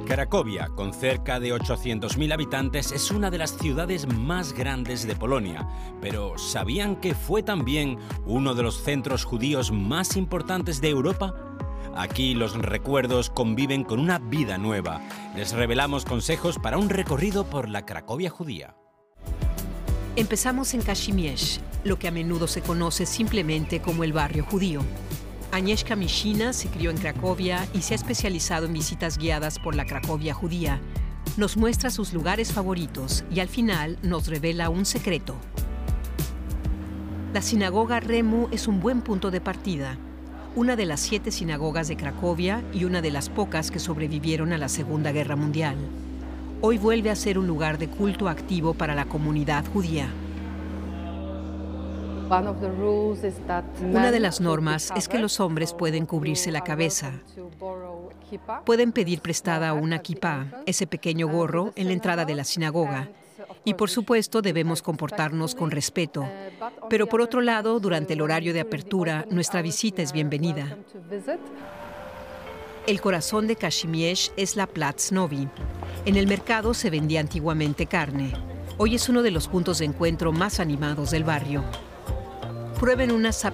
Cracovia, con cerca de 800.000 habitantes, es una de las ciudades más grandes de Polonia. Pero ¿sabían que fue también uno de los centros judíos más importantes de Europa? Aquí los recuerdos conviven con una vida nueva. Les revelamos consejos para un recorrido por la Cracovia judía. Empezamos en Kazimierz, lo que a menudo se conoce simplemente como el barrio judío. Agnieszka Mishina se crió en Cracovia y se ha especializado en visitas guiadas por la Cracovia judía. Nos muestra sus lugares favoritos y al final nos revela un secreto. La sinagoga Remu es un buen punto de partida, una de las 7 sinagogas de Cracovia y una de las pocas que sobrevivieron a la Segunda Guerra Mundial. Hoy vuelve a ser un lugar de culto activo para la comunidad judía. Una de las normas es que los hombres pueden cubrirse la cabeza. Pueden pedir prestada una kipá, ese pequeño gorro, en la entrada de la sinagoga. Y por supuesto debemos comportarnos con respeto. Pero por otro lado, durante el horario de apertura, nuestra visita es bienvenida. El corazón de Kazimierz es la Platz Novi. En el mercado se vendía antiguamente carne. Hoy es uno de los puntos de encuentro más animados del barrio. Prueben una